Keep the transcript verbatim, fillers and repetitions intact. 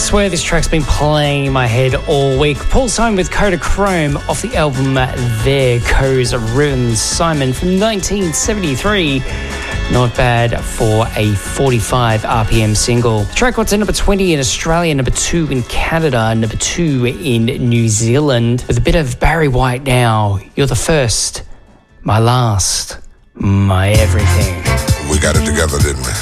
swear this track's been playing in my head all week. Paul Simon with Kodachrome off the album There Goes Rhythm. Simon from nineteen seventy-three. Not bad for a forty-five R P M single. Track what's at number twenty in Australia, number two in Canada, number two in New Zealand. With a bit of Barry White now. You're the first, my last, my everything. We got it together, didn't we?